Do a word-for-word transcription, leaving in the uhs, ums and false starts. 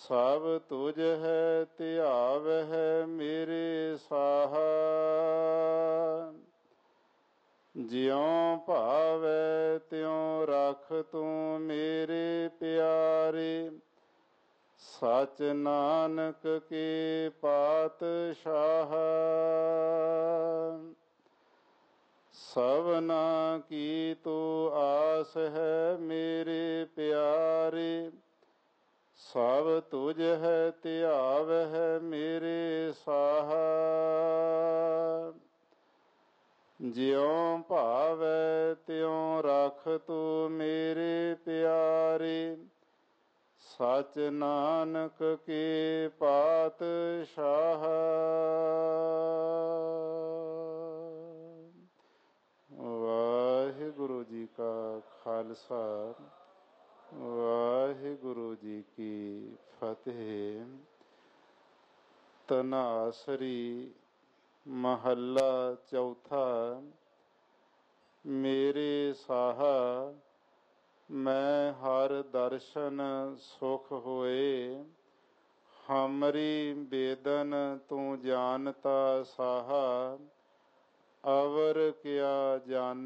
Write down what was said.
ਸਭ ਤੁਝ ਹੈ ਧਿਆਵਹਿ ਮੇਰੇ ਸਾਹਾ। ਜਿਉ ਭਾਵੈ ਤਿਉ ਰਖ ਤੂੰ ਮੇਰੇ ਪਿਆਰੇ। ਸਚ ਨਾਨਕ ਕੀ ਪਾਤਸ਼ਾਹ। ਸਭਨਾ ਕੀ ਤੂੰ ਆਸ ਹੈ ਮੇਰੇ ਪਿਆਰੇ। ਸਭ ਤੁਝ ਹੈ ਧਿਆਵਹਿ ਮੇਰੇ ਸਾਹਾ। ਜਿਉ ਭਾਵੈ ਤਿਉ ਰਖ ਤੂੰ ਮੇਰੇ ਪਿਆਰੇ। ਸਚ ਨਾਨਕ ਕੀ ਪਾਤਸ਼ਾਹ। ਵਾਹਿਗੁਰੂ ਜੀ ਕਾ ਖਾਲਸਾ ਵਾਹਿਗੁਰੂ ਜੀ ਕੀ ਫਤਿਹ। ਧਨਾਸਰੀ ਮਹੱਲਾ ਚੌਥਾ। ਮੇਰੇ ਸਾਹਾ ਮੈਂ ਹਰ ਦਰਸ਼ਨ ਸੁਖ ਹੋਏ। ਹਮਰੀ ਬੇਦਨ ਤੂੰ ਜਾਨਤਾ ਸਾਹਾ। ਅਵਰ ਕਿਆ ਜਾਨ